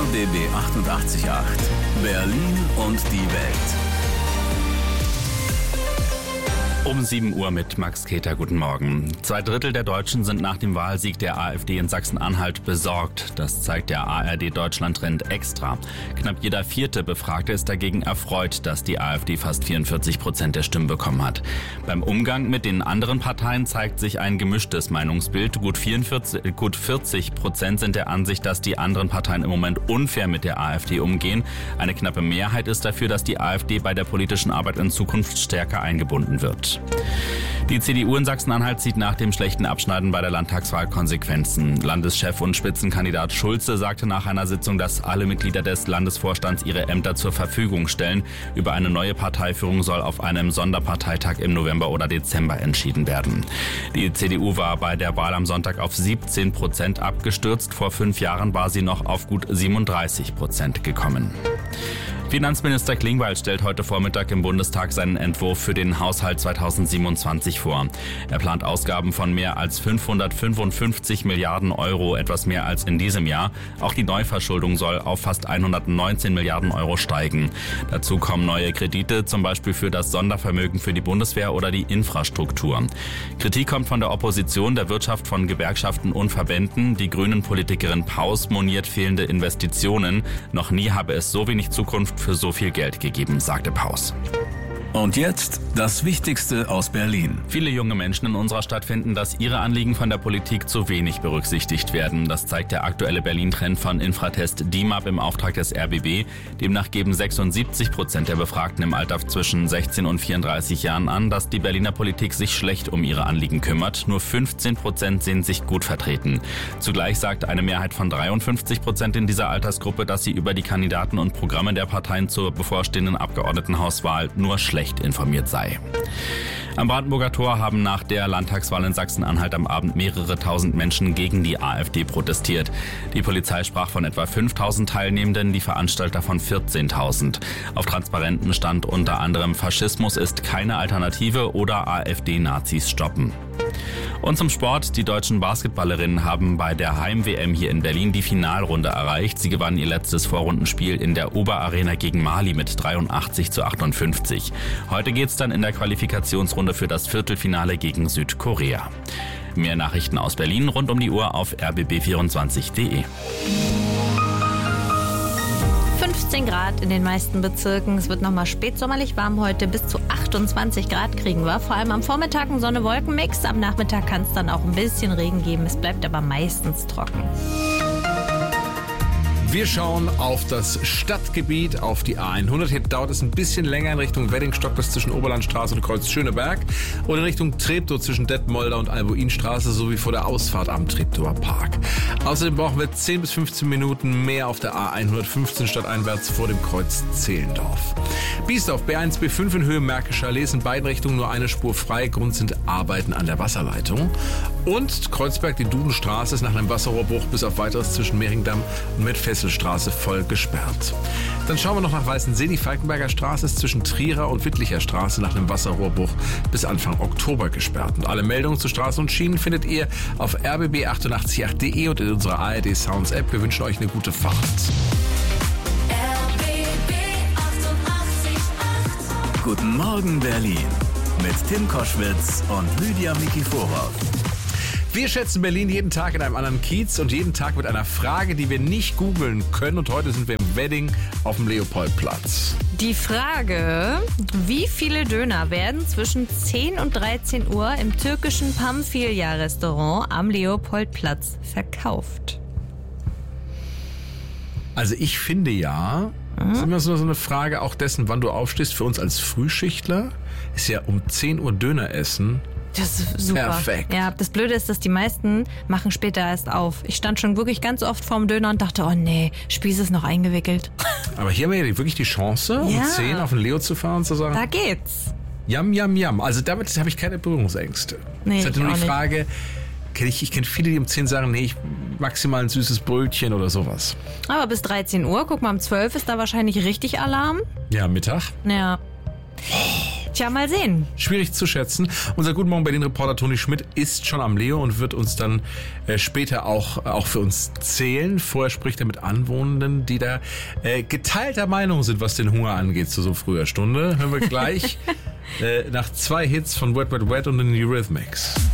RBB 88.8 Berlin und die Welt. Um 7 Uhr mit Max Keter, guten Morgen. 2/3 der Deutschen sind nach dem Wahlsieg der AfD in Sachsen-Anhalt besorgt. Das zeigt der ARD-Deutschland-Trend extra. Knapp jeder vierte Befragte ist dagegen erfreut, dass die AfD fast 44% der Stimmen bekommen hat. Beim Umgang mit den anderen Parteien zeigt sich ein gemischtes Meinungsbild. Gut 40% sind der Ansicht, dass die anderen Parteien im Moment unfair mit der AfD umgehen. Eine knappe Mehrheit ist dafür, dass die AfD bei der politischen Arbeit in Zukunft stärker eingebunden wird. Die CDU in Sachsen-Anhalt zieht nach dem schlechten Abschneiden bei der Landtagswahl Konsequenzen. Landeschef und Spitzenkandidat Schulze sagte nach einer Sitzung, dass alle Mitglieder des Landesvorstands ihre Ämter zur Verfügung stellen. Über eine neue Parteiführung soll auf einem Sonderparteitag im November oder Dezember entschieden werden. Die CDU war bei der Wahl am Sonntag auf 17% abgestürzt. Vor 5 Jahren war sie noch auf gut 37% gekommen. Finanzminister Klingbeil stellt heute Vormittag im Bundestag seinen Entwurf für den Haushalt 2027 vor. Er plant Ausgaben von mehr als 555 Milliarden Euro, etwas mehr als in diesem Jahr. Auch die Neuverschuldung soll auf fast 119 Milliarden Euro steigen. Dazu kommen neue Kredite, zum Beispiel für das Sondervermögen für die Bundeswehr oder die Infrastruktur. Kritik kommt von der Opposition, der Wirtschaft, von Gewerkschaften und Verbänden. Die Grünen-Politikerin Paus moniert fehlende Investitionen. Noch nie habe es so wenig Zukunft für so viel Geld gegeben, sagte Paus. Und jetzt das Wichtigste aus Berlin. Viele junge Menschen in unserer Stadt finden, dass ihre Anliegen von der Politik zu wenig berücksichtigt werden. Das zeigt der aktuelle Berlin-Trend von Infratest DIMAP im Auftrag des RBB. Demnach geben 76% der Befragten im Alter zwischen 16 und 34 Jahren an, dass die Berliner Politik sich schlecht um ihre Anliegen kümmert. Nur 15% sehen sich gut vertreten. Zugleich sagt eine Mehrheit von 53% in dieser Altersgruppe, dass sie über die Kandidaten und Programme der Parteien zur bevorstehenden Abgeordnetenhauswahl nur schlecht informiert sei. Am Brandenburger Tor haben nach der Landtagswahl in Sachsen-Anhalt am Abend mehrere tausend Menschen gegen die AfD protestiert. Die Polizei sprach von etwa 5.000 Teilnehmenden, die Veranstalter von 14.000. Auf Transparenten stand unter anderem: Faschismus ist keine Alternative oder AfD-Nazis stoppen. Und zum Sport. Die deutschen Basketballerinnen haben bei der Heim-WM hier in Berlin die Finalrunde erreicht. Sie gewannen ihr letztes Vorrundenspiel in der Oberarena gegen Mali mit 83-58. Heute geht's dann in der Qualifikationsrunde für das Viertelfinale gegen Südkorea. Mehr Nachrichten aus Berlin rund um die Uhr auf rbb24.de. 15 Grad in den meisten Bezirken. Es wird nochmal spätsommerlich warm heute. Bis zu 28 Grad kriegen wir. Vor allem am Vormittag ein Sonne-Wolken-Mix. Am Nachmittag kann es dann auch ein bisschen Regen geben. Es bleibt aber meistens trocken. Wir schauen auf das Stadtgebiet, auf die A100. Hier dauert es ein bisschen länger in Richtung Weddingstock bis zwischen Oberlandstraße und Kreuz Schöneberg und in Richtung Treptow zwischen Detmolder und Albuinstraße sowie vor der Ausfahrt am Treptower Park. Außerdem brauchen wir 10 bis 15 Minuten mehr auf der A115 stadteinwärts vor dem Kreuz Zehlendorf. Biesdorf, B1, B5 in Höhe Märkischer Allee, in beiden Richtungen nur eine Spur frei. Grund sind Arbeiten an der Wasserleitung. Und Kreuzberg, die Dudenstraße, ist nach einem Wasserrohrbruch bis auf weiteres zwischen Mehringdamm und Medfesselstraße voll gesperrt. Dann schauen wir noch nach Weißensee. Die Falkenberger Straße ist zwischen Trierer und Wittlicher Straße nach einem Wasserrohrbruch bis Anfang Oktober gesperrt. Und alle Meldungen zu Straßen und Schienen findet ihr auf rbb888.de und in unserer ARD Sounds App. Wir wünschen euch eine gute Fahrt. RBB 88.8 Guten Morgen Berlin mit Tim Koschwitz und Lydia Mikiforov. Wir schätzen Berlin jeden Tag in einem anderen Kiez und jeden Tag mit einer Frage, die wir nicht googeln können. Und heute sind wir im Wedding auf dem Leopoldplatz. Die Frage: Wie viele Döner werden zwischen 10 und 13 Uhr im türkischen Pamfilja-Restaurant am Leopoldplatz verkauft? Also ich finde ja, das ist immer so eine Frage auch dessen, wann du aufstehst. Für uns als Frühschichtler ist ja um 10 Uhr Döner essen. Das ist super. Perfekt. Ja, das Blöde ist, dass die meisten machen später erst auf. Ich stand schon wirklich ganz oft vorm Döner und dachte, oh nee, Spieß ist noch eingewickelt. Aber hier haben wir ja wirklich die Chance, um 10 auf den Leo zu fahren und zu sagen, da geht's. Yum, yum, yum. Also damit habe ich keine Berührungsängste. Nee, es ist halt nur ich die auch Frage, ich kenne viele, die um 10 sagen, nee, ich maximal ein süßes Brötchen oder sowas. Aber bis 13 Uhr, guck mal, um 12 ist da wahrscheinlich richtig Alarm. Ja, Mittag. Ja. Tja, mal sehen. Schwierig zu schätzen. Unser Guten Morgen Berlin-Reporter Toni Schmidt ist schon am Leo und wird uns dann später auch für uns zählen. Vorher spricht er mit Anwohnenden, die da geteilter Meinung sind, was den Hunger angeht zu so früher Stunde. Hören wir gleich nach 2 Hits von Wet Wet Wet und den Eurythmics.